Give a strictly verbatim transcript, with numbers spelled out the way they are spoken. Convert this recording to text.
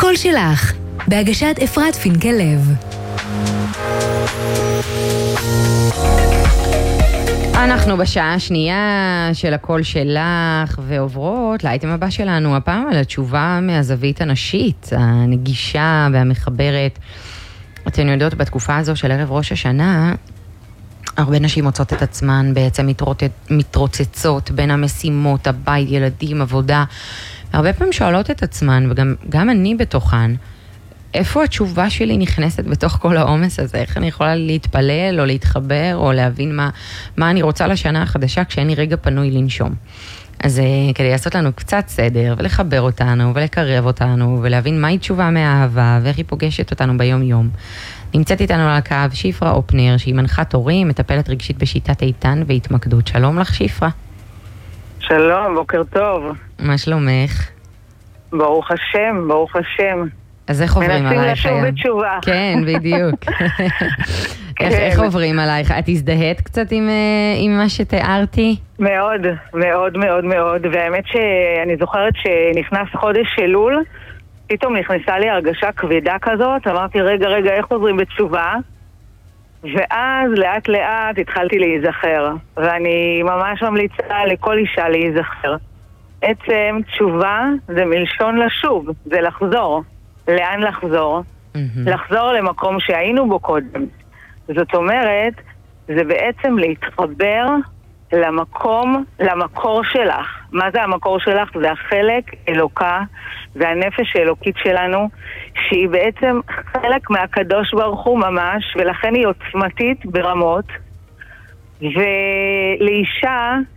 הקול שלך, בהגשת אפרת פינקלב. אנחנו בשעה השנייה של הקול שלך ועוברות לאייטם הבא שלנו, הפעם על התשובה מהזווית הנשית, הנגישה והמחברת. אתן יודעות, בתקופה הזו של ערב ראש השנה, הרבה נשים מוצאות את עצמן בעצם מתרוצצות בין המשימות, הבית, ילדים, עבודה. הרבה פעמים שואלות את עצמן, וגם גם אני בתוכן, איפה התשובה שלי נכנסת בתוך כל העומס הזה? איך אני יכולה להתפלל או להתחבר או להבין מה, מה אני רוצה לשנה החדשה כשאין לי רגע פנוי לנשום? אז כדי לעשות לנו קצת סדר ולחבר אותנו ולקרב אותנו ולהבין מהי תשובה מהאהבה ואיך היא פוגשת אותנו ביום יום. נמצאת איתנו על הקו שפרה אופנר, שהיא מנחת הורים, מטפלת רגשית בשיטת איתן והתמקדות. שלום לך שפרה. שלום, בוקר טוב. מה שלומך? ברוך השם, ברוך השם. אז איך עוברים עלייך? מנסים לשוב בתשובה. כן, בדיוק. איך, איך עוברים עלייך? את הזדהית קצת עם, עם מה שתיארתי? מאוד, מאוד, מאוד, מאוד. והאמת שאני זוכרת שנכנס חודש אלול, פתאום נכנסה לי הרגשה כבדה כזאת, אמרתי רגע, רגע, איך עוברים בתשובה? ואז לאט לאט התחלתי להיזכר, ואני ממש ממליצה לכל אישה להיזכר. עצם תשובה זה מלשון לשוב, זה לחזור. לאן לחזור? Mm-hmm. לחזור למקום שהיינו בו קודם. זאת אומרת, זה בעצם להתחבר למקום, למקור שלך. מה זה המקור שלך? זה החלק אלוקה, זה הנפש האלוקית שלנו, שהיא בעצם חלק מהקדוש ברוך הוא ממש, ולכן היא עוצמתית ברמות. ולאישה